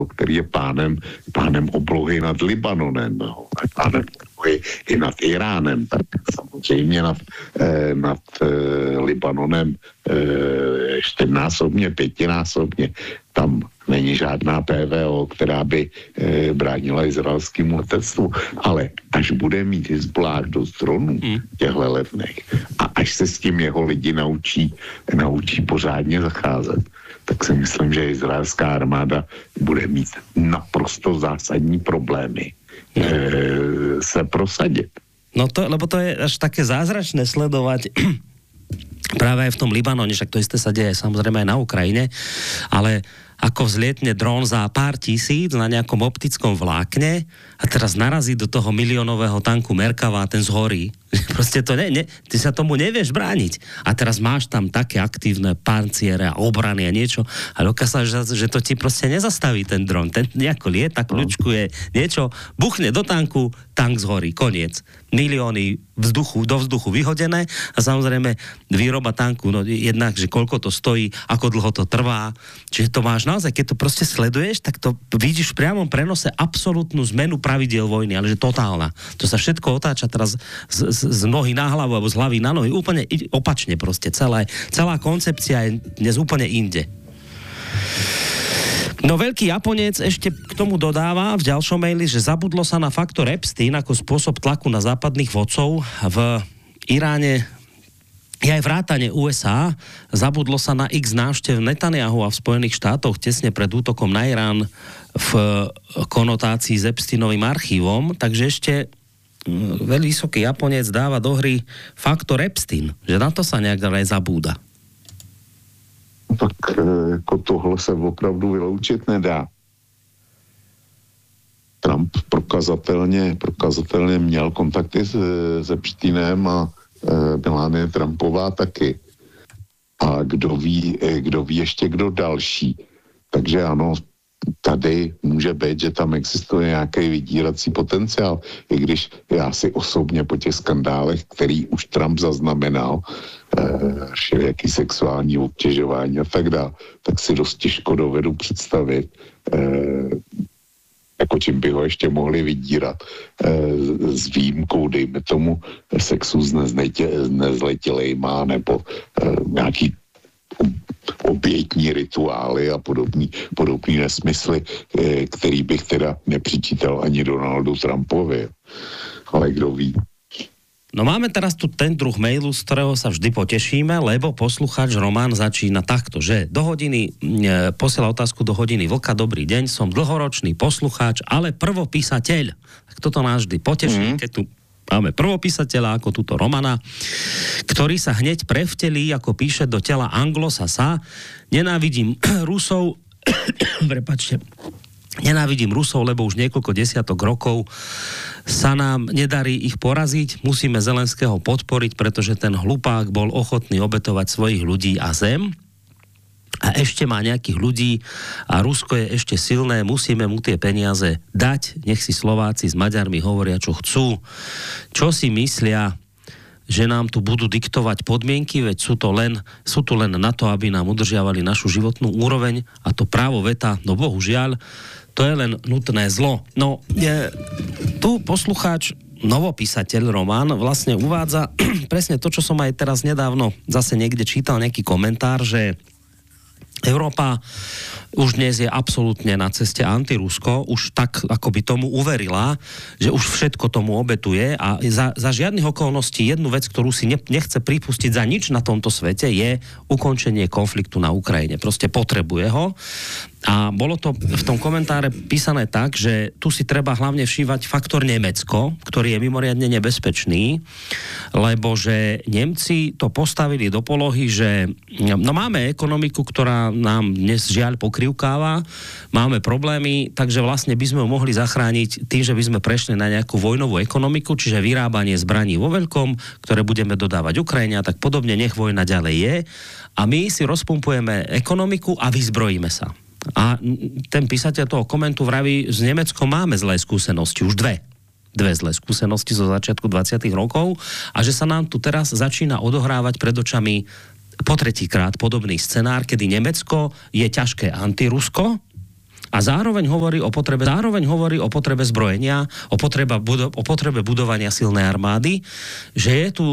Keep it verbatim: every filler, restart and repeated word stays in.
který je pánem, pánem oblohy nad Libanonem, no, pánem oblohy i nad Iránem, tak samozřejmě nad, eh, nad eh, Libanonem eh, čtyřnásobně, pětinásobně. Tam není žádná P V O, která by eh, bránila izraelskému letectvu, ale až bude mít Hizbullah dost dronů těchto levných a až se s tím jeho lidi naučí, naučí pořádně zacházet, tak si myslím, že izraelská armáda bude mít naprosto zásadní problémy e, se prosadit. No to, lebo to je až také zázračné sledovať práve aj v tom Libanone, však to isté sa deje samozrejme aj na Ukrajine, ale ako vzlietne dron za pár tisíc na nejakom optickom vlákne a teraz narazí do toho miliónového tanku Merkava a ten zhorí. Proste to ne, ne, ty sa tomu nevieš brániť. A teraz máš tam také aktívne panciere a obrany a niečo a dokážeš, že, že to ti proste nezastaví ten dron. Ten nejako lieta, kľúčkuje niečo, buchne do tanku, tank zhorí, koniec. Milióny vzduchu, do vzduchu vyhodené a samozrejme výroba tanku, no jednak, že koľko to stojí, ako dlho to trvá. Čiže to máš naozaj, keď to proste sleduješ, tak to vidíš v priamom prenose absolútnu zmenu pravidiel vojny, ale že totálna. To sa všetko otáča teraz z, z, z nohy na hlavu alebo z hlavy na nohy, úplne opačne proste. Celá, celá koncepcia je dnes úplne inde. No veľký Japonec ešte k tomu dodáva v ďalšom maili, že zabudlo sa na faktor Epstein ako spôsob tlaku na západných vodcov v Iráne. Je aj vrátane U S A. Zabudlo sa na x návštev Netanyahu a v Spojených štátoch tesne pred útokom na Irán v konotácii s Epsteinovým archívom. Takže ešte veľmi vysoký Japonec dáva do hry faktor Epstein. Že na to sa nejak aj zabúda. Tak jako tohle se opravdu vyloučit nedá. Trump prokazatelně, prokazatelně měl kontakty s, s Epsteinem a e, Melania Trumpová taky. A kdo ví, kdo ví ještě kdo další. Takže ano, tady může být, že tam existuje nějaký vydírací potenciál, i když já si osobně po těch skandálech, který už Trump zaznamenal, eh, jaký sexuální obtěžování a tak dále, tak si dost těžko dovedu představit, eh, jako čím by ho ještě mohli vydírat eh, s výjimkou, dejme tomu, sexu s nezletilejma nebo eh, nějaký obětní rituály a podobný, podobný nesmysly, který bych teda nepřičítal ani Donaldu Trumpovi. Ale kdo ví. No máme teraz tu ten druh mailu, z ktorého sa vždy potešíme, lebo poslucháč Roman začína takto, že do hodiny, e, posiela otázku do hodiny vlka, dobrý deň, som dlhoročný poslucháč, ale prvopísateľ. Tak toto nás vždy poteší, mm. keď tu máme prvopísateľa ako túto Romana, ktorý sa hneď prevtelí, ako píše do tela Anglosasa. Nenávidím Rusov, prepáčte, nenávidím Rusov, lebo už niekoľko desiatok rokov sa nám nedarí ich poraziť. Musíme Zelenského podporiť, pretože ten hlupák bol ochotný obetovať svojich ľudí a zem. A ešte má nejakých ľudí a Rusko je ešte silné, musíme mu tie peniaze dať, nech si Slováci s Maďarmi hovoria, čo chcú. Čo si myslia, že nám tu budú diktovať podmienky, veď sú, to len, sú tu len na to, aby nám udržiavali našu životnú úroveň a to právo veta, no bohužiaľ, to je len nutné zlo. No, je, tu poslucháč novopísateľ Roman vlastne uvádza presne to, čo som aj teraz nedávno zase niekde čítal, nejaký komentár, že Európa už dnes je absolútne na ceste antirusko, už tak ako by tomu uverila, že už všetko tomu obetuje a za, za žiadnych okolností jednu vec, ktorú si ne, nechce pripustiť za nič na tomto svete, je ukončenie konfliktu na Ukrajine. Proste potrebuje ho. A bolo to v tom komentáre písané tak, že tu si treba hlavne všívať faktor Nemecko, ktorý je mimoriadne nebezpečný, lebo že Nemci to postavili do polohy, že no máme ekonomiku, ktorá nám dnes žiaľ pokrivkáva, máme problémy, takže vlastne by sme ho mohli zachrániť tým, že by sme prešli na nejakú vojnovú ekonomiku, čiže vyrábanie zbraní vo veľkom, ktoré budeme dodávať Ukrajine a tak podobne, nech vojna ďalej je. A my si rozpumpujeme ekonomiku a vyzbrojíme sa. A ten písateľ toho komentu vraví, s Nemeckom máme zlé skúsenosti, už dve. Dve zlé skúsenosti zo začiatku dvadsiatych rokov a že sa nám tu teraz začína odohrávať pred očami po tretíkrát podobný scenár, kedy Nemecko je ťažké antirusko a zároveň hovorí o potrebe, zároveň hovorí o potrebe zbrojenia, o potrebe, budo, o potrebe budovania silnej armády, že je tu